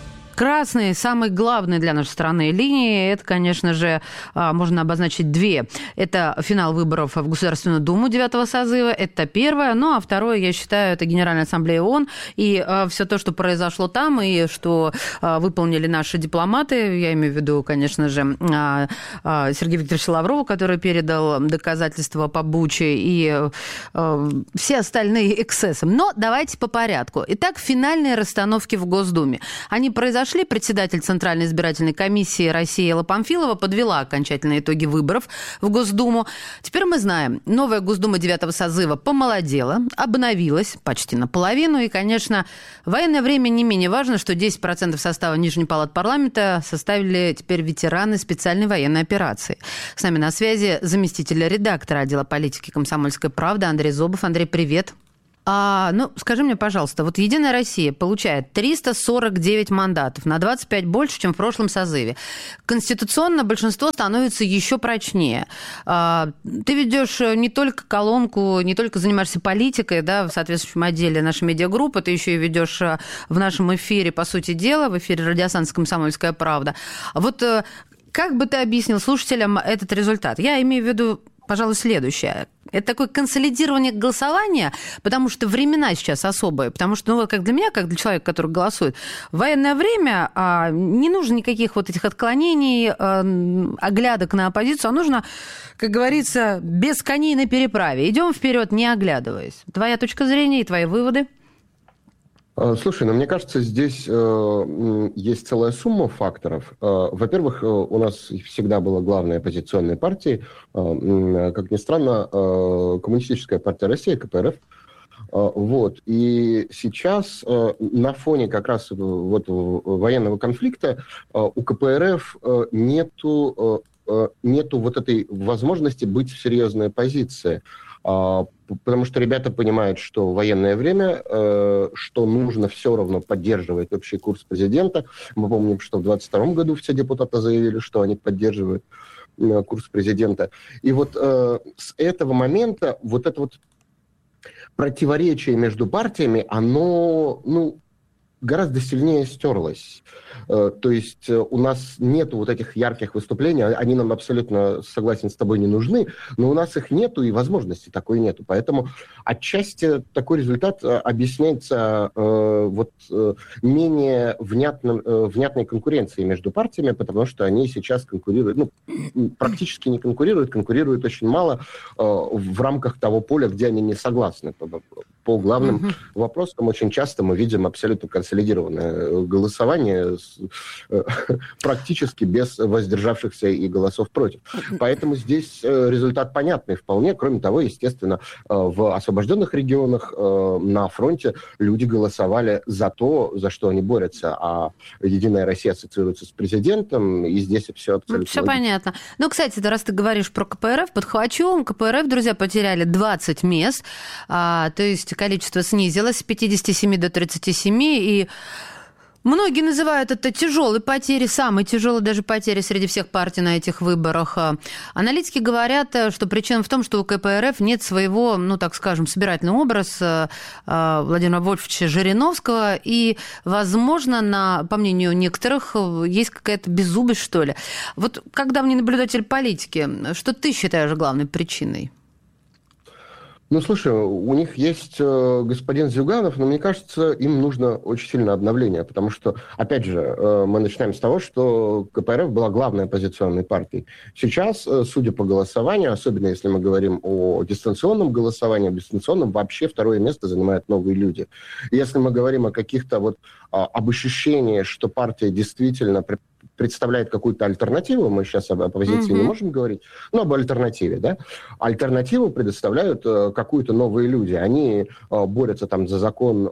красной, самой главной для нашей страны линии, это, конечно же, можно обозначить две. Это финал выборов в Государственную Думу 9-го созыва, это первое. Ну, а второе, я считаю, это Генеральная Ассамблея ООН. И все то, что произошло там, и что выполнили наши дипломаты, я имею в виду, конечно же, Сергея Викторовича Лаврова, который передал доказательства по Буче, и все остальные эксцессы. Но давайте по порядку. Итак, финальные расстановки в Госдуме. Они произошли. Председатель Центральной избирательной комиссии России Элла Памфилова подвела окончательные итоги выборов в Госдуму. Теперь мы знаем, новая Госдума 9-го созыва помолодела, обновилась почти наполовину. И, конечно, в военное время не менее важно, что 10% состава Нижней палаты парламента составили теперь ветераны специальной военной операции. С нами на связи заместитель редактора отдела политики «Комсомольской правды» Андрей Зобов. Андрей, привет. Скажи мне, пожалуйста, вот «Единая Россия» получает 349 мандатов, на 25 больше, чем в прошлом созыве. Конституционно большинство становится еще прочнее. Ты ведешь не только колонку, не только занимаешься политикой, да, в соответствующем отделе нашей медиагруппы, ты еще и ведешь в нашем эфире, по сути дела, в эфире радиостанции «Комсомольская правда». Вот как бы ты объяснил слушателям этот результат? Я имею в виду, пожалуй, следующее. Это такое консолидирование голосования, потому что времена сейчас особые. Потому что, как для меня, как для человека, который голосует, в военное время не нужно никаких вот этих отклонений, оглядок на оппозицию, а нужно, как говорится, без коней на переправе. Идем вперед, не оглядываясь. Твоя точка зрения и твои выводы? Слушай, мне кажется, здесь есть целая сумма факторов. Во-первых, у нас всегда была главной оппозиционной партией, как ни странно, Коммунистическая партия России, КПРФ. И сейчас на фоне как раз военного конфликта у КПРФ нету вот этой возможности быть в серьезной позиции. Потому что ребята понимают, что в военное время, что нужно все равно поддерживать общий курс президента. Мы помним, что в 2022 году все депутаты заявили, что они поддерживают курс президента. И с этого момента вот это вот противоречие между партиями, оно, гораздо сильнее стерлось. То есть у нас нет вот этих ярких выступлений, они нам абсолютно, согласен с тобой, не нужны, но у нас их нету и возможности такой нету. Поэтому отчасти такой результат объясняется менее внятной конкуренцией между партиями, потому что они сейчас конкурируют, практически не конкурируют очень мало в рамках того поля, где они не согласны. По главным вопросам очень часто мы видим абсолютно консолидированное голосование практически без воздержавшихся и голосов против. Поэтому здесь результат понятный вполне. Кроме того, естественно, в освобожденных регионах на фронте люди голосовали за то, за что они борются. А «Единая Россия» ассоциируется с президентом, и здесь все абсолютно все понятно. Кстати, раз ты говоришь про КПРФ, подхвачу. КПРФ, друзья, потеряли 20 мест, то есть количество снизилось с 57 до 37, и многие называют это тяжелой потерей, самой тяжелой даже потерей среди всех партий на этих выборах. Аналитики говорят, что причина в том, что у КПРФ нет своего, так скажем, собирательного образа Владимира Вольфовича Жириновского, и, возможно, по мнению некоторых, есть какая-то беззубость, что ли. Вот как давний наблюдатель политики, что ты считаешь главной причиной? Слушай, у них есть господин Зюганов, но мне кажется, им нужно очень сильное обновление, потому что, опять же, мы начинаем с того, что КПРФ была главной оппозиционной партией. Сейчас, судя по голосованию, особенно если мы говорим о дистанционном голосовании, вообще второе место занимают новые люди. И если мы говорим о каких-то об ощущении, что партия действительно представляет какую-то альтернативу, мы сейчас об оппозиции не можем говорить, но об альтернативе, да? Альтернативу предоставляют какие-то новые люди. Они борются за закон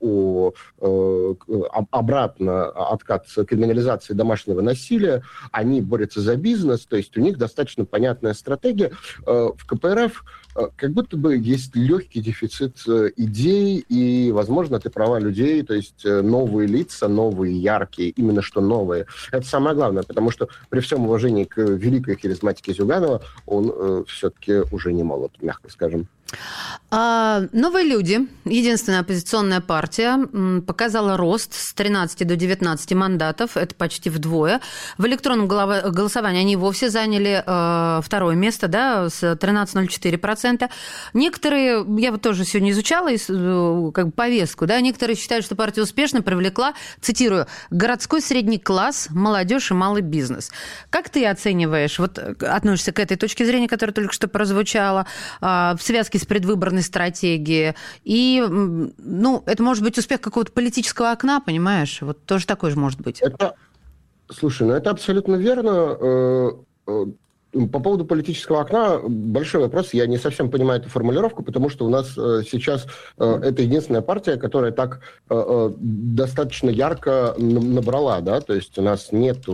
обратно откат криминализации домашнего насилия, они борются за бизнес, то есть у них достаточно понятная стратегия. В КПРФ как будто бы есть легкий дефицит идей, и, возможно, ты права, людей, то есть новые лица, новые, яркие, именно что новые. Это самое главное, потому что при всем уважении к великой харизматике Зюганова, он все-таки уже не молод, мягко скажем. Новые люди, единственная оппозиционная партия, показала рост с 13 до 19 мандатов, это почти вдвое. В электронном голосовании они вовсе заняли второе место, да, с 13,04%. Некоторые, я вот тоже сегодня изучала как бы повестку, да, некоторые считают, что партия успешно привлекла, цитирую, городской средний класс, молодежь и малый бизнес. Как ты оцениваешь, вот относишься к этой точке зрения, которая только что прозвучала, в связке с предвыборной стратегии. И, ну, это может быть успех какого-то политического окна, понимаешь? Вот тоже такой же может быть. Слушай, ну это абсолютно верно. По поводу политического окна большой вопрос. Я не совсем понимаю эту формулировку, потому что у нас сейчас это единственная партия, которая так достаточно ярко набрала, да, то есть у нас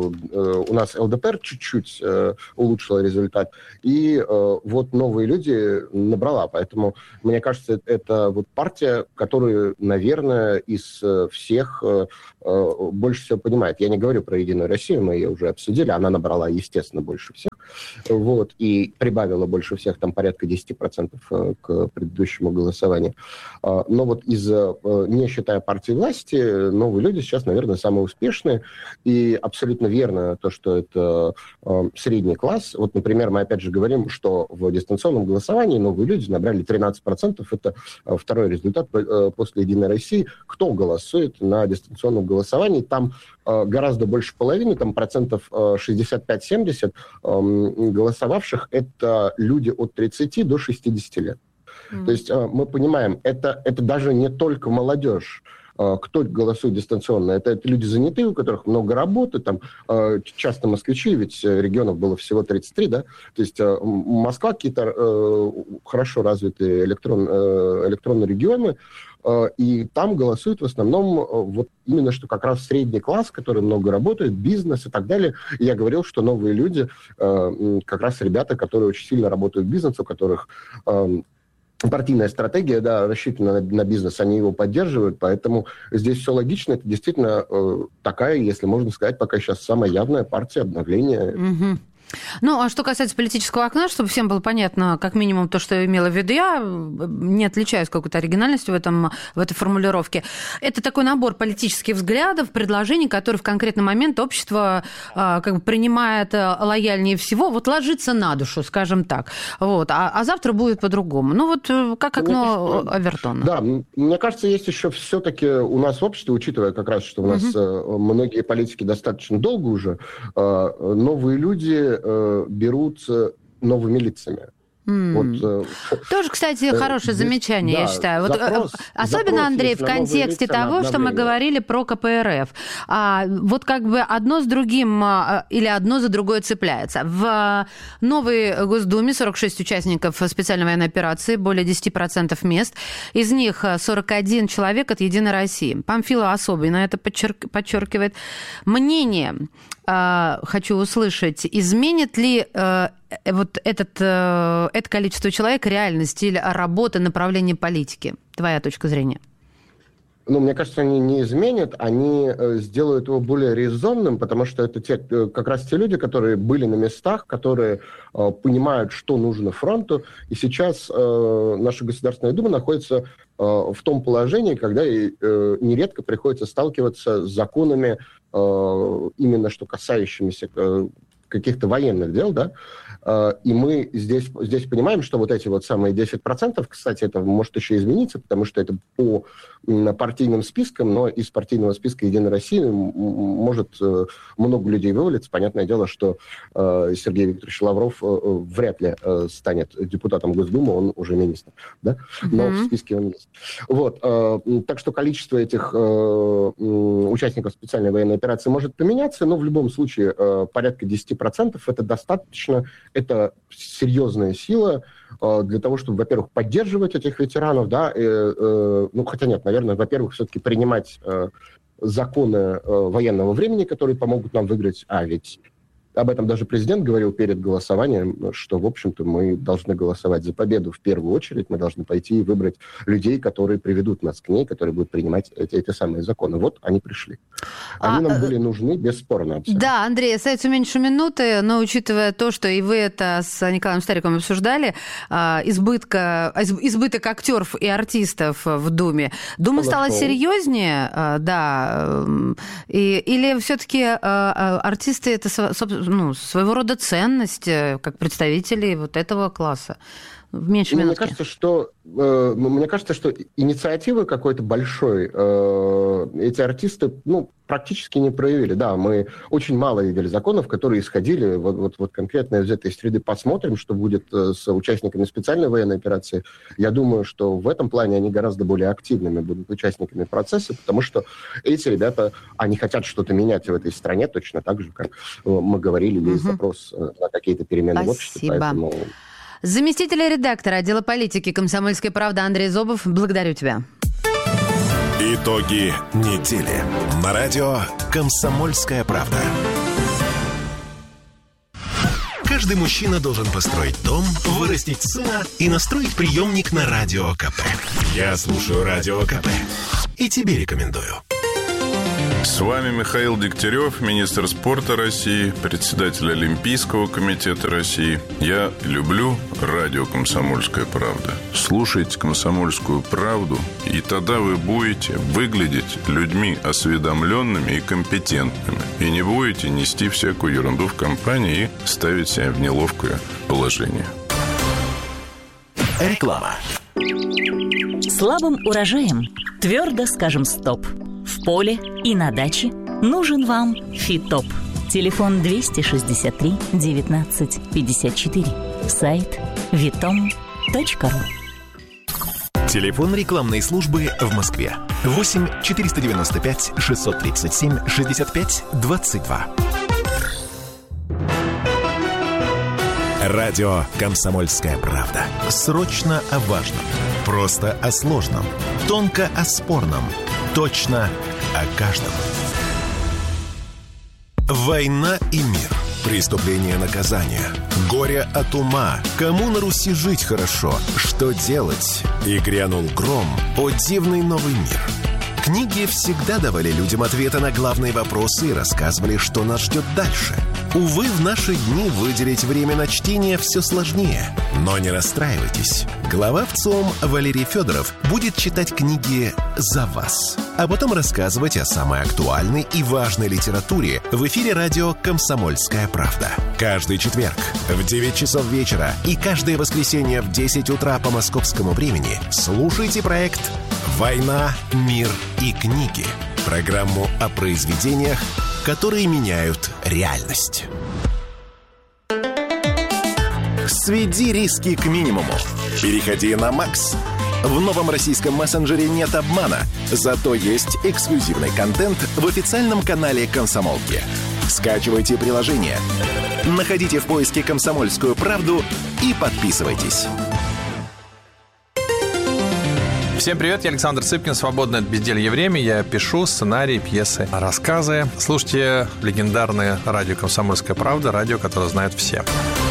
ЛДПР чуть-чуть улучшила результат, и вот новые люди набрала, поэтому мне кажется, это вот партия, которую, наверное, из всех больше всего понимает. Я не говорю про Единую Россию, мы ее уже обсудили, она набрала, естественно, больше всех. Вот, и прибавила больше всех, там порядка 10% к предыдущему голосованию. Но вот не считая партии власти, новые люди сейчас, наверное, самые успешные. И абсолютно верно то, что это средний класс. Вот, например, мы опять же говорим, что в дистанционном голосовании новые люди набрали 13%. Это второй результат после Единой России. Кто голосует на дистанционном голосовании? Там гораздо больше половины, там процентов 65-70 голосовавших, это люди от 30 до 60 лет. То есть мы понимаем, это даже не только молодежь, кто голосует дистанционно. Это люди занятые, у которых много работы, там часто москвичи, ведь регионов было всего 33, да, то есть Москва, какие-то хорошо развитые электронные регионы, и там голосуют в основном вот именно что как раз средний класс, который много работает, бизнес и так далее. И я говорил, что новые люди, как раз ребята, которые очень сильно работают в бизнесе, у которых партийная стратегия, да, рассчитана на бизнес, они его поддерживают, поэтому здесь все логично. Это действительно такая, если можно сказать, пока сейчас самая явная партия обновления. Угу. Ну, а что касается политического окна, чтобы всем было понятно, как минимум, то, что я имела в виду, я не отличаюсь какой-то оригинальностью в этой формулировке. Это такой набор политических взглядов, предложений, которые в конкретный момент общество как бы принимает лояльнее всего, вот ложится на душу, скажем так. Вот. А завтра будет по-другому. Ну, вот как окно Овертона. Да, мне кажется, есть еще все-таки у нас в обществе, учитывая как раз, что у нас многие политики достаточно долго уже, новые люди берут новыми лицами. Вот, тоже, кстати, хорошее замечание, да, я считаю. Вот, особенно, Андрей, в контексте того, что мы говорили про КПРФ. Вот как бы одно с другим или одно за другое цепляется. В новой Госдуме 46 участников специальной военной операции, более 10% мест. Из них 41 человек от «Единой России». Памфилова особенно это подчеркивает. Мнение хочу услышать, изменит ли вот это количество человек реальный стиль работы, направление политики? Твоя точка зрения? Ну, мне кажется, они не изменят, они сделают его более резонным, потому что это как раз те люди, которые были на местах, которые понимают, что нужно фронту. И сейчас наша Государственная Дума находится в том положении, когда нередко приходится сталкиваться с законами, именно что касающимися каких-то военных дел, да, и мы здесь понимаем, что вот эти вот самые 10%, кстати, это может еще измениться, потому что это по партийным спискам, но из партийного списка «Единой России» может много людей вывалиться. Понятное дело, что Сергей Викторович Лавров вряд ли станет депутатом Госдумы, он уже министр, да, но в списке он есть. Вот, так что количество этих участников специальной военной операции может поменяться, но в любом случае порядка 10% это достаточно, это серьезная сила для того, чтобы, во-первых, поддерживать этих ветеранов, да, ну, хотя нет, наверное, во-первых, все-таки принимать законы военного времени, которые помогут нам выиграть, ведь об этом даже президент говорил перед голосованием, что, в общем-то, мы должны голосовать за победу в первую очередь. Мы должны пойти и выбрать людей, которые приведут нас к ней, которые будут принимать эти самые законы. Вот они пришли. Они нам были нужны, бесспорно. Абсолютно. Да, Андрей, остается меньше минуты, но учитывая то, что и вы это с Николаем Стариковым обсуждали, избыток актеров и артистов в Думе. Дума стала серьезнее, да, или все-таки артисты это своего рода ценность, как представители вот этого класса? В меньшей минутке. Мне кажется, что инициативы какой-то большой эти артисты практически не проявили. Да, мы очень мало видели законов, которые исходили вот конкретно из этой среды. Посмотрим, что будет с участниками специальной военной операции. Я думаю, что в этом плане они гораздо более активными будут участниками процесса, потому что эти ребята, они хотят что-то менять в этой стране, точно так же, как мы говорили, есть запрос на какие-то перемены в обществе. Поэтому... Заместитель редактора отдела политики «Комсомольской правды» Андрей Зобов, благодарю тебя. Итоги недели. На радио «Комсомольская правда». Каждый мужчина должен построить дом, вырастить сына и настроить приемник на Радио КП. Я слушаю Радио КП и тебе рекомендую. С вами Михаил Дегтярев, министр спорта России, председатель Олимпийского комитета России. Я люблю радио «Комсомольская правда». Слушайте «Комсомольскую правду», и тогда вы будете выглядеть людьми осведомленными и компетентными. И не будете нести всякую ерунду в компании и ставить себя в неловкое положение. Реклама. Слабым урожаем твердо скажем «стоп». В поле и на даче нужен вам Фитоп. Телефон 263 19 54. Сайт vitom.ru. Телефон рекламной службы в Москве. 8 495 637 65 22. Радио «Комсомольская правда». Срочно о важном. Просто о сложном. Тонко о спорном. Точно о каждом. Война и мир. Преступление, наказание. Горе от ума. Кому на Руси жить хорошо? Что делать? И грянул гром. О дивный новый мир. Книги всегда давали людям ответы на главные вопросы и рассказывали, что нас ждет дальше. Увы, в наши дни выделить время на чтение все сложнее. Но не расстраивайтесь. Глава ВЦИОМ Валерий Федоров будет читать книги за вас, а потом рассказывать о самой актуальной и важной литературе в эфире радио «Комсомольская правда». Каждый четверг в 9 часов вечера и каждое воскресенье в 10 утра по московскому времени слушайте проект «Война, мир и книги». Программу о произведениях, которые меняют реальность. Сведи риски к минимуму. Переходи на Макс. В новом российском мессенджере нет обмана, зато есть эксклюзивный контент в официальном канале «Комсомолки». Скачивайте приложение, находите в поиске «Комсомольскую правду» и подписывайтесь. Всем привет, я Александр Цыпкин, свободное от безделья время. Я пишу сценарии, пьесы, рассказы. Слушайте легендарное радио «Комсомольская правда», радио, которое знают все.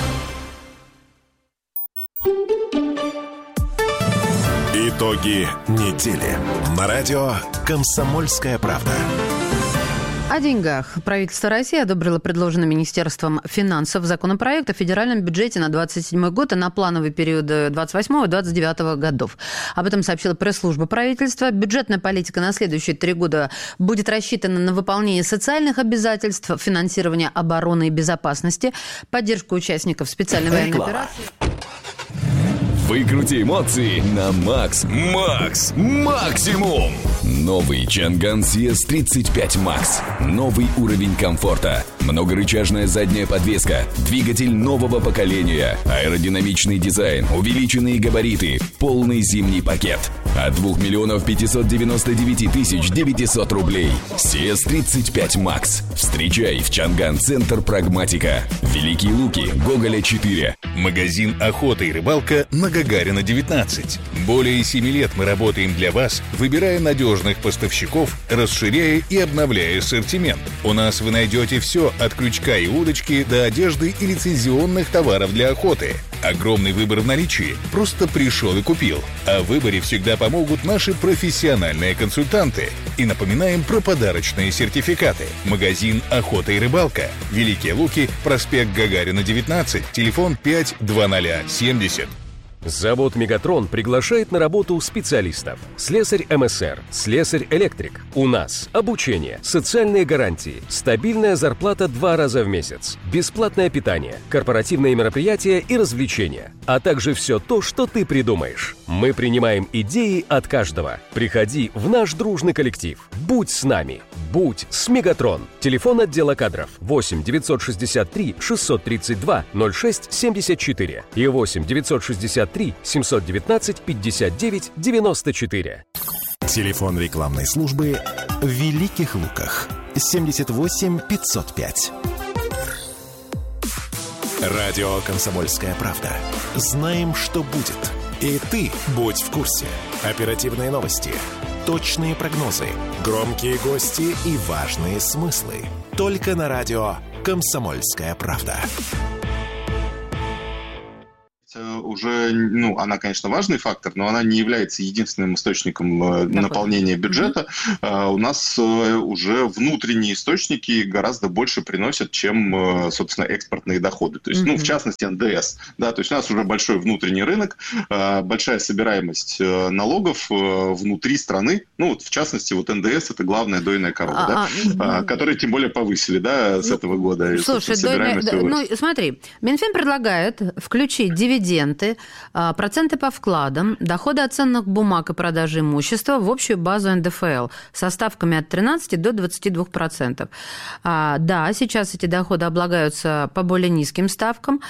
Итоги недели. На радио «Комсомольская правда». О деньгах. Правительство России одобрило предложенный Министерством финансов законопроект о федеральном бюджете на 2027 год и на плановый период 2028-2029 годов. Об этом сообщила пресс-служба правительства. Бюджетная политика на следующие 3 года будет рассчитана на выполнение социальных обязательств, финансирование обороны и безопасности, поддержку участников специальной военной операции. Выкрути эмоции на Макс. Максимум! Новый Чанган CS35 Max. Новый уровень комфорта. Многорычажная задняя подвеска. Двигатель нового поколения. Аэродинамичный дизайн. Увеличенные габариты. Полный зимний пакет. От 2 599 900 рублей. CS35 Max. Встречай в Чанган-центр Прагматика. Великие Луки, Гоголя 4. Магазин «Охота и рыбалка» на Гагарина 19. Более 7 лет мы работаем для вас, выбирая надежные разных поставщиков, расширяя и обновляя ассортимент. У нас вы найдете все от крючка и удочки до одежды и лицензионных товаров для охоты. Огромный выбор в наличии. Просто пришел и купил. О выборе всегда помогут наши профессиональные консультанты. И напоминаем про подарочные сертификаты. Магазин «Охота и рыбалка». Великие Луки, проспект Гагарина, 19, телефон 52070. Завод «Мегатрон» приглашает на работу специалистов. Слесарь МСР, слесарь-электрик. У нас обучение, социальные гарантии, стабильная зарплата 2 раза в месяц, бесплатное питание, корпоративные мероприятия и развлечения, а также все то, что ты придумаешь. Мы принимаем идеи от каждого. Приходи в наш дружный коллектив. Будь с нами. Будь с «Мегатрон». Телефон отдела кадров 8 963 632 06 74 и 8 963 719 59 94. Телефон рекламной службы в Великих Луках 78 505. Радио «Комсомольская правда». Знаем, что будет. И ты будь в курсе. Оперативные новости, точные прогнозы, громкие гости и важные смыслы. Только на радио «Комсомольская правда». Уже, она, конечно, важный фактор, но она не является единственным источником наполнения бюджета. У нас уже внутренние источники гораздо больше приносят, чем, собственно, экспортные доходы. То есть, в частности, НДС. Да, то есть у нас уже большой внутренний рынок, большая собираемость налогов внутри страны. В частности, НДС – это главная дойная корова, которые тем более повысили, с этого года. Слушай, смотри, Минфин предлагает включить дивиденды, проценты по вкладам, доходы от ценных бумаг и продажи имущества в общую базу НДФЛ со ставками от 13 до 22%. Да, сейчас эти доходы облагаются по более низким ставкам.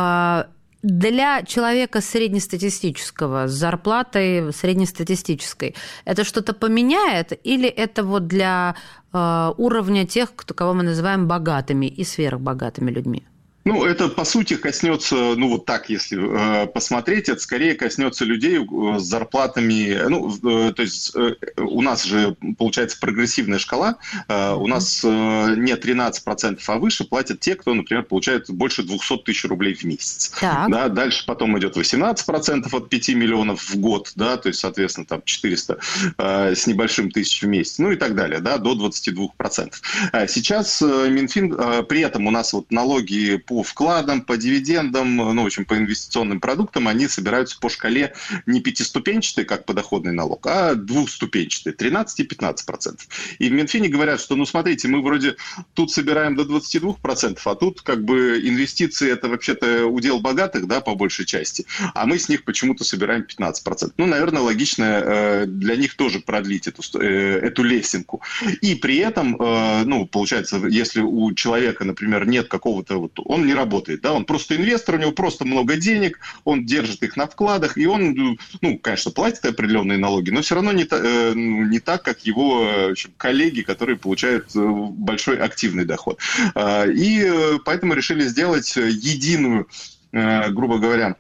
Для человека среднестатистического, с зарплатой среднестатистической, это что-то поменяет или это для уровня тех, кого мы называем богатыми и сверхбогатыми людьми? Это, по сути, коснется, если посмотреть, это скорее коснется людей с зарплатами, то есть у нас же, получается, прогрессивная шкала, у нас не 13%, а выше платят те, кто, например, получает больше 200 тысяч рублей в месяц. Да, дальше потом идет 18% от 5 миллионов в год, да, то есть, соответственно, там 400 с небольшим тысяч в месяц, и так далее, да, до 22%. Сейчас Минфин, при этом у нас налоги по вкладам, по дивидендам, в общем, по инвестиционным продуктам, они собираются по шкале не пятиступенчатой, как подоходный налог, а двухступенчатой, 13 и 15%. И в Минфине говорят, что, смотрите, мы вроде тут собираем до 22%, а тут инвестиции это вообще-то удел богатых, да, по большей части, а мы с них почему-то собираем 15%. Наверное, логично для них тоже продлить эту лесенку. И при этом, получается, если у человека, например, нет какого-то, он не работает, да, он просто инвестор, у него просто много денег, он держит их на вкладах, и он, конечно, платит определенные налоги, но все равно не так, как его коллеги, которые получают большой активный доход. И поэтому решили сделать единую, грубо говоря,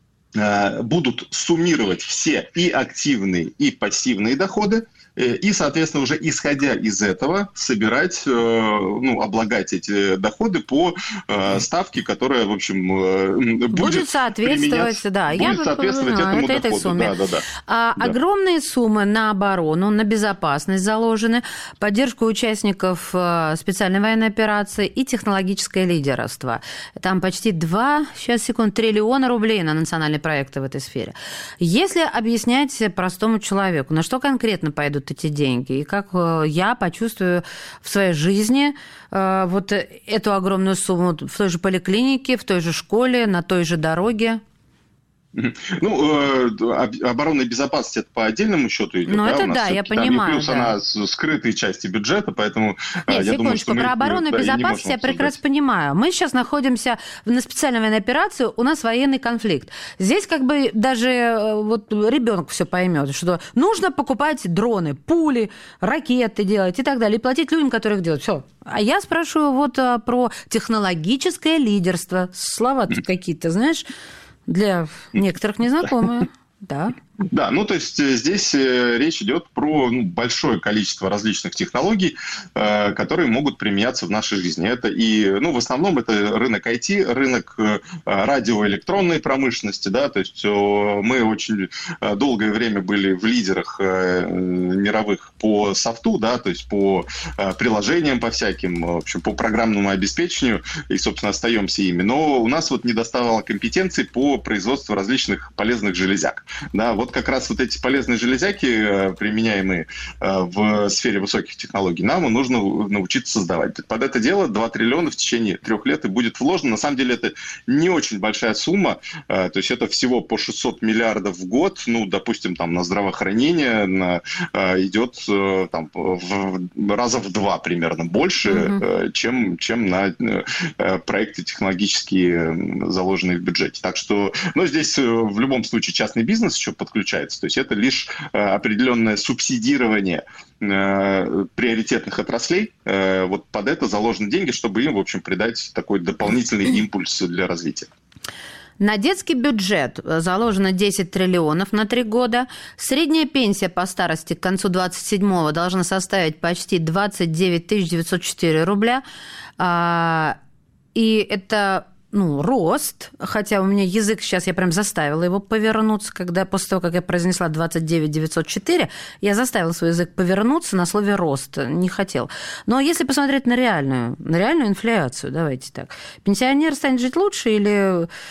будут суммировать все и активные, и пассивные доходы, и, соответственно, уже исходя из этого собирать, облагать эти доходы по ставке, которая, в общем, будет соответствовать, будет соответствовать этому этой доходу. Сумме. Огромные суммы на оборону, на безопасность заложены, поддержку участников специальной военной операции и технологическое лидерство. Там почти 2 триллиона рублей на национальные проекты в этой сфере. Если объяснять простому человеку, на что конкретно пойдут эти деньги, и как я почувствую в своей жизни эту огромную сумму в той же поликлинике, в той же школе, на той же дороге. Оборонная безопасность это по отдельному счету идет. Я понимаю. Плюс она скрытой части бюджета, поэтому я думаю, что про оборонную безопасность я прекрасно понимаю. Мы сейчас находимся на специальной военной операции, у нас военный конфликт. Здесь даже ребенок все поймет, что нужно покупать дроны, пули, ракеты делать и так далее, и платить людям, которые их делают. Все. А я спрашиваю про технологическое лидерство. Слова какие-то, знаешь, для некоторых незнакомые. Да. Да, ну то есть здесь речь идет про большое количество различных технологий, которые могут применяться в нашей жизни. Это и, в основном это рынок IT, рынок радиоэлектронной промышленности, да, то есть мы очень долгое время были в лидерах мировых по софту, да, то есть по приложениям, по всяким, в общем, по программному обеспечению, и, собственно, остаемся ими. Но у нас вот не доставало компетенций по производству различных полезных железяк. Да, вот как раз вот эти полезные железяки, применяемые в сфере высоких технологий, нам нужно научиться создавать. Под это дело 2 триллиона в течение 3 лет и будет вложено. На самом деле это не очень большая сумма, то есть это всего по 600 миллиардов в год, допустим, там на здравоохранение идет там, раза в 2 примерно больше, чем на проекты технологические, заложенные в бюджете. Так что, здесь в любом случае частный бизнес еще подключается, то есть это лишь определенное субсидирование приоритетных отраслей. Вот под это заложены деньги, чтобы им, в общем, придать такой дополнительный импульс для развития. На детский бюджет заложено 10 триллионов на 3 года. Средняя пенсия по старости к концу 27-го должна составить почти 29 904 рубля. И это... рост, хотя у меня язык сейчас, я прям заставила его повернуться, после того, как я произнесла 29 904, я заставила свой язык повернуться на слове «рост», не хотел. Но если посмотреть на реальную инфляцию, давайте так, пенсионер станет жить лучше или